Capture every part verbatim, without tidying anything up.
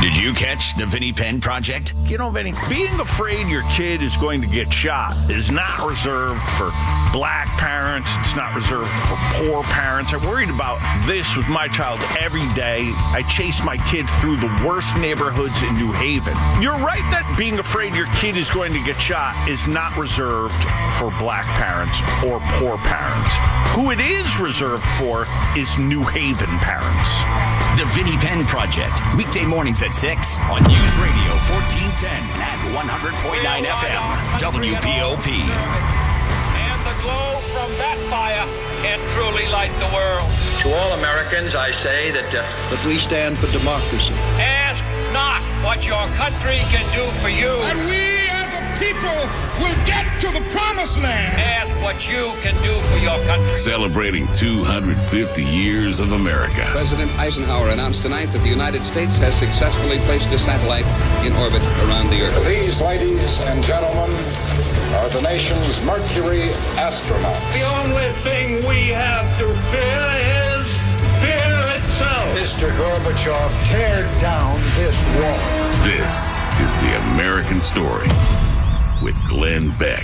Did you catch the Vinnie Penn Project? You know, Vinny, being afraid your kid is going to get shot is not reserved for black parents. It's not reserved for poor parents. I'm worried about this with my child every day. I chase my kid through the worst neighborhoods in New Haven. You're right that being afraid your kid is going to get shot is not reserved for black parents or poor parents. Who it is reserved for is New Haven parents. The Vinnie Penn Project, weekday mornings at six on News Radio fourteen ten and one hundred point nine F M, W P O P. And the glow from that fire can truly light the world. To all Americans, I say that uh, that we stand for democracy. Ask not what your country can do for you. And we as a people will get to the promised land. Ask what you can do for your country. Celebrating two hundred fifty years of America. President Eisenhower announced tonight that the United States has successfully placed a satellite in orbit around the Earth. These, ladies and gentlemen, are the nation's Mercury astronauts. The only thing we have to fear is fear itself. Mister Gorbachev, tear down this wall. This is the American Story with Glenn Beck.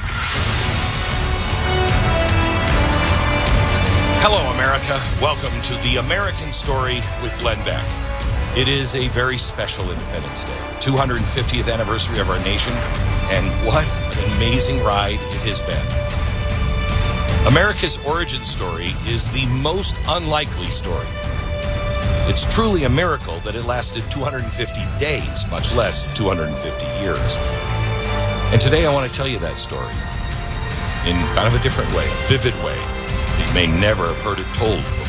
Hello, America. Welcome to the American Story with Glenn Beck. It is a very special Independence Day, two hundred fiftieth anniversary of our nation, and what an amazing ride it has been. America's origin story is the most unlikely story. It's truly a miracle that it lasted two hundred fifty days, much less two hundred fifty years. And today I want to tell you that story in kind of a different way, a vivid way. You may never have heard it told before.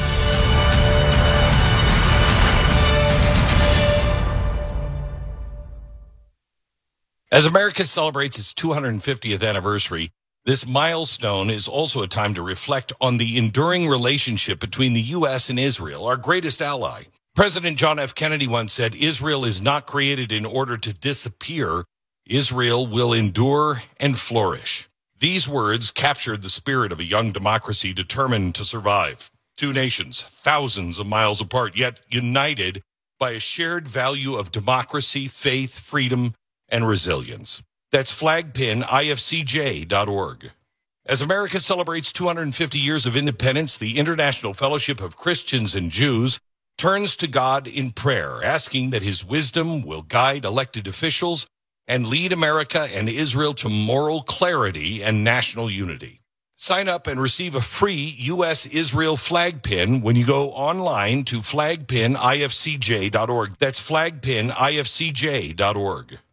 As America celebrates its two hundred fiftieth anniversary, this milestone is also a time to reflect on the enduring relationship between the U S and Israel, our greatest ally. President John F. Kennedy once said, "Israel is not created in order to disappear. Israel will endure and flourish." These words captured the spirit of a young democracy determined to survive. Two nations, thousands of miles apart, yet united by a shared value of democracy, faith, freedom, and resilience. That's flag pin I F C J dot org. As America celebrates two hundred fifty years of independence, the International Fellowship of Christians and Jews turns to God in prayer, asking that his wisdom will guide elected officials and lead America and Israel to moral clarity and national unity. Sign up and receive a free U S Israel flag pin when you go online to flag pin I F C J dot org. That's flag pin I F C J dot org.